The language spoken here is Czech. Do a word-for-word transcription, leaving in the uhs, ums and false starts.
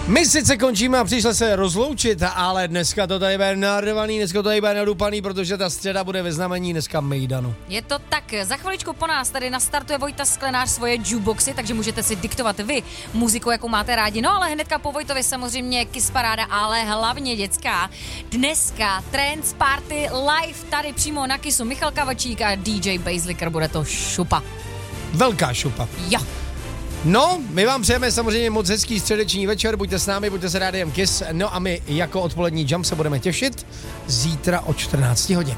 My sice končíme a přišli se rozloučit, ale dneska to tady bude narvaný, dneska to tady bude nadupaný, protože ta středa bude ve znamení dneska mejdanu. Je to tak, za chviličku po nás tady nastartuje Vojta Sklenář svoje jukeboxy, takže můžete si diktovat vy muziku, jakou máte rádi. No ale hnedka po Vojtovi samozřejmě Kiss Paráda, ale hlavně dětská. Dneska Trance Party live tady přímo na Kissu. Michal Kavačík a D J Basslicker, bude to šupa. Velká šupa. Jo. No, my vám přejeme samozřejmě moc hezký středeční večer, buďte s námi, buďte se rádiem Kiss, no a my jako odpolední jump se budeme těšit zítra o čtrnáct hodin.